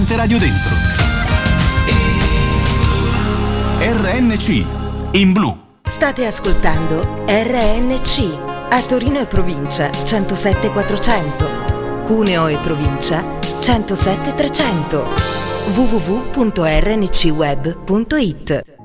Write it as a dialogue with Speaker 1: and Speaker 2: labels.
Speaker 1: Radio dentro. RNC in blu.
Speaker 2: State ascoltando RNC a Torino e provincia 107.400, Cuneo e provincia 107.300, www.rncweb.it.